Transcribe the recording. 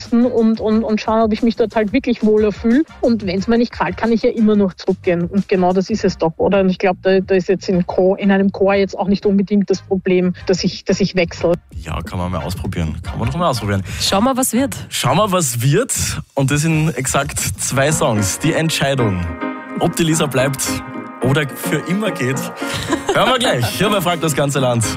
testen und schauen, ob ich mich dort halt wirklich wohler fühle. Und wenn es mir nicht gefällt, kann ich ja immer noch zurückgehen. Und genau das ist es doch, oder? Und ich glaube, da ist jetzt in einem Chor jetzt auch nicht unbedingt das Problem, dass ich wechsle. Ja, kann man mal ausprobieren. Schau mal, was wird. Schau mal, was wird. Und das sind exakt 2 Songs. Die Entscheidung, ob die Lisa bleibt oder für immer geht. Hören wir gleich. Hier bei Fragt das ganze Land.